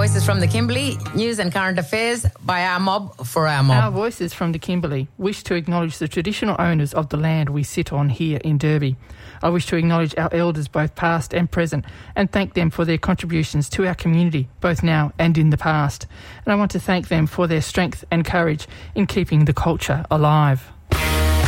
Voices from the Kimberley, news and current affairs by our mob for our mob. Our Voices from the Kimberley wish to acknowledge the traditional owners of the land we sit on here in Derby. I wish to acknowledge our elders, both past and present, and thank them for their contributions to our community, both now and in the past. And I want to thank them for their strength and courage in keeping the culture alive.